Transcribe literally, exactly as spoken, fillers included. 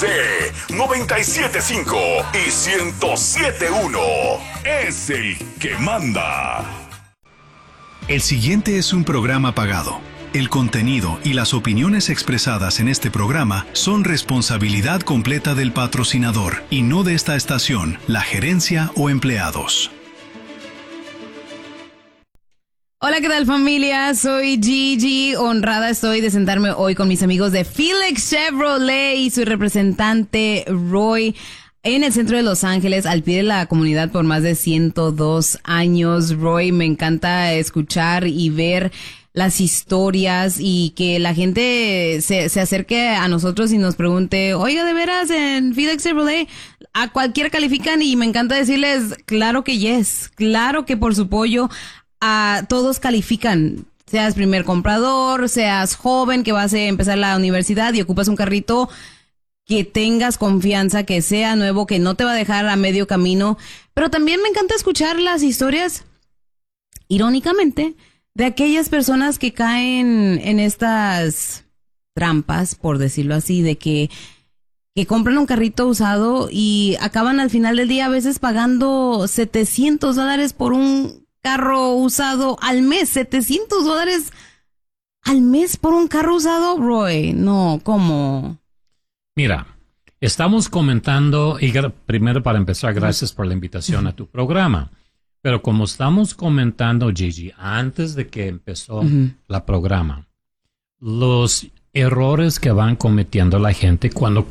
De noventa y siete punto cinco y ciento siete punto uno es el que manda. El siguiente es un programa pagado. El contenido y las opiniones expresadas en este programa son responsabilidad completa del patrocinador y no de esta estación, la gerencia o empleados. Hola, ¿qué tal, familia? Soy Gigi. Honrada estoy de sentarme hoy con mis amigos de Felix Chevrolet y su representante Roy en el centro de Los Ángeles, al pie de la comunidad por más de ciento dos años. Roy, me encanta escuchar y ver las historias y que la gente se, se acerque a nosotros y nos pregunte, oiga, ¿de veras en Felix Chevrolet a cualquiera califican? Y me encanta decirles, claro que yes, claro que por su pollo a todos califican. Seas primer comprador, seas joven que vas a empezar la universidad y ocupas un carrito, que tengas confianza, que sea nuevo, que no te va a dejar a medio camino. Pero también me encanta escuchar las historias, irónicamente, de aquellas personas que caen en estas trampas, por decirlo así, de que, que compran un carrito usado y acaban al final del día a veces pagando setecientos dólares por un carro usado al mes. setecientos dólares al mes por un carro usado, Roy. No, ¿cómo? Mira, estamos comentando, y primero para empezar, gracias por la invitación a tu programa. Pero como estamos comentando, Gigi, antes de que empezó uh-huh. la programa, los errores que van cometiendo la gente cuando